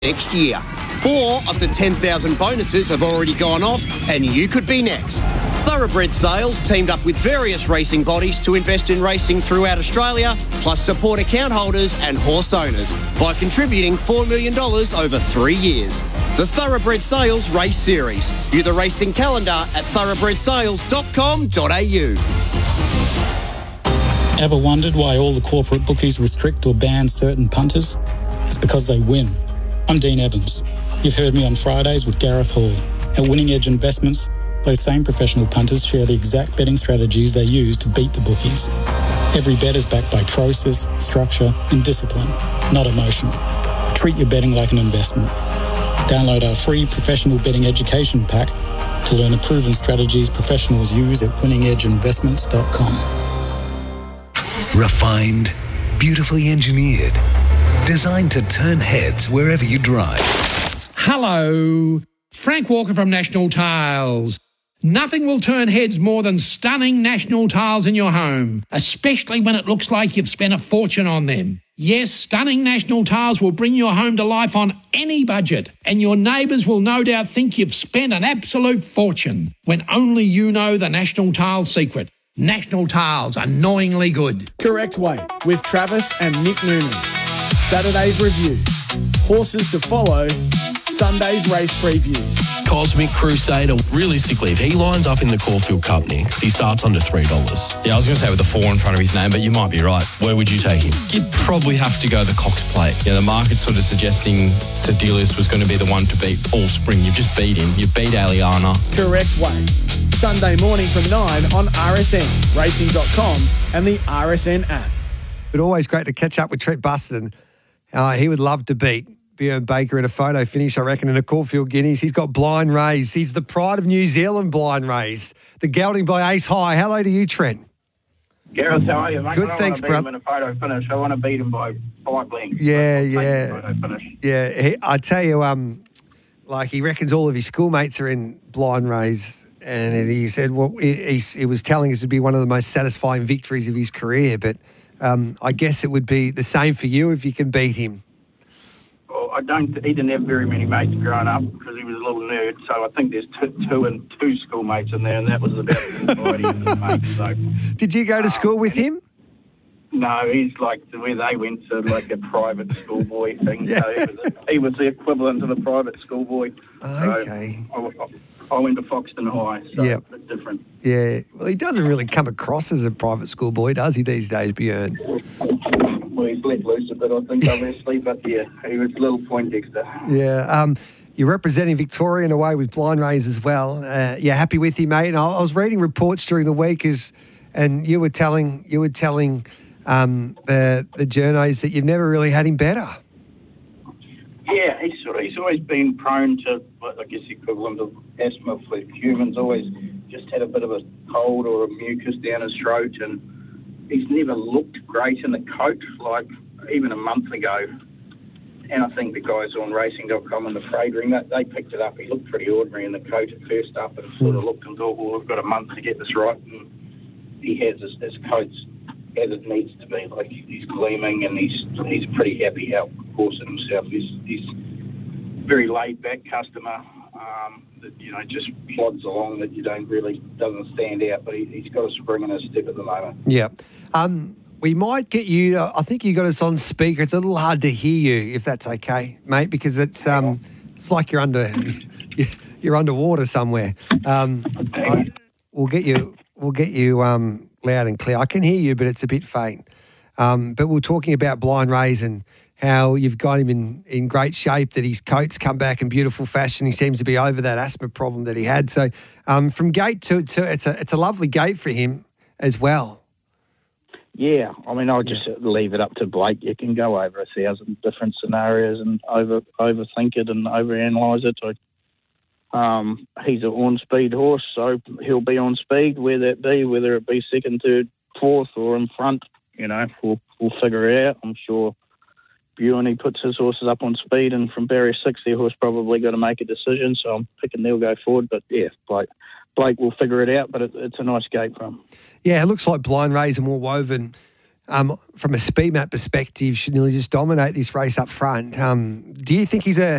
next year. 4 of the 10,000 bonuses have already gone off, and you could be next. Thoroughbred Sales teamed up with various racing bodies to invest in racing throughout Australia, plus support account holders and horse owners by contributing $4 million over 3 years. The Thoroughbred Sales Race Series. View the racing calendar at thoroughbredsales.com.au. Ever wondered why all the corporate bookies restrict or ban certain punters? It's because they win. I'm Dean Evans. You've heard me on Fridays with Gareth Hall. At Winning Edge Investments, those same professional punters share the exact betting strategies they use to beat the bookies. Every bet is backed by process, structure and discipline, not emotion. Treat your betting like an investment. Download our free professional betting education pack to learn the proven strategies professionals use at winningedgeinvestments.com. Refined, beautifully engineered, designed to turn heads wherever you drive. Hello, Frank Walker from National Tiles. Nothing will turn heads more than stunning National Tiles in your home, especially when it looks like you've spent a fortune on them. Yes, stunning National Tiles will bring your home to life on any budget, and your neighbours will no doubt think you've spent an absolute fortune when only you know the National Tiles secret. National Tiles, annoyingly good. Correct Way with Travis and Nick Noonan. Saturday's reviews, horses to follow, Sunday's race previews. Cosmic Crusader. Realistically, if he lines up in the Caulfield Cup, Nick, he starts under $3. Yeah, I was going to say with a 4 in front of his name, but you might be right. Where would you take him? You'd probably have to go the Cox Plate. Yeah, the market's sort of suggesting Sedelius was going to be the one to beat all spring. You've just beat him. You've beat Aliana. Correct Way. Sunday morning from 9 on RSN, racing.com and the RSN app. But always great to catch up with Trent Buston. He would love to beat Bjorn Baker in a photo finish, I reckon, in a Caulfield Guineas. He's got Blind Rays. He's the pride of New Zealand, Blind Rays. The gelding by Ace High. Hello to you, Trent. Gareth, how are you, mate? Good, thanks, brother. I don't want to beat him in a photo finish. I want to beat him by bike length. Yeah. I tell you, he reckons all of his schoolmates are in Blind Rays, and he said, he was telling us it'd be one of the most satisfying victories of his career, but I guess it would be the same for you if you can beat him. Well, he didn't have very many mates growing up because he was a little nerd, so I think there's two schoolmates in there, and that was about the variety of the mates. So, did you go to school with him? No, he's like where they went to, like a private schoolboy thing. Yeah. So he was the equivalent of a private schoolboy. Okay. So I went to Foxton High, so yep. It's different. Yeah. Well, he doesn't really come across as a private schoolboy, does he, these days, Bjorn? Well, he's let loose a bit, I think, obviously, but yeah, he was a little Poindexter. Yeah. You're representing Victoria in a way with Blind Rays as well. You're happy with him, mate? And I was reading reports during the week, and you were telling the journos that you've never really had him better. Yeah, he's always been prone to, I guess, the equivalent of asthma for humans. Always just had a bit of a cold or a mucus down his throat, and he's never looked great in the coat, like even a month ago. And I think the guys on racing.com and the Freight Ring, they picked it up. He looked pretty ordinary in the coat at first up, and sort of looked and thought, well, we've got a month to get this right. And he has his coats as it needs to be. Like, he's gleaming, and he's a pretty happy out horsing himself. He's very laid back customer that just plods along, that doesn't stand out, but he's got a spring in his step at the moment. Yeah. We might get you. I think you got us on speaker. It's a little hard to hear you, if that's okay, mate, because it's like you're underwater somewhere. We'll get you loud and clear. I can hear you, but it's a bit faint. But we're talking about Blind Rays and how you've got him in great shape, that his coat's come back in beautiful fashion. He seems to be over that asthma problem that he had. So from gate to it's a lovely gate for him as well. Yeah, I mean, I'll just leave it up to Blake. You can go over 1,000 different scenarios and overthink it and overanalyze it. He's an on-speed horse, so he'll be on speed, whether it be second, third, fourth, or in front. We'll figure it out. I'm sure Bjorn, he puts his horses up on speed, and from barrier 6, the horse probably got to make a decision, so I'm picking they'll go forward. But, yeah, Blake will figure it out, but it's a nice gate for him. Yeah, it looks like Blind Rays and More Woven, from a speed map perspective, should nearly just dominate this race up front. Do you think he's a